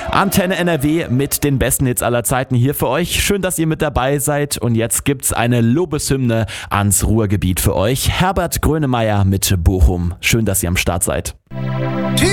Antenne NRW mit den besten Hits aller Zeiten hier für euch. Schön, dass ihr mit dabei seid. Und jetzt gibt's eine Lobeshymne ans Ruhrgebiet für euch. Herbert Grönemeyer mit Bochum. Schön, dass ihr am Start seid.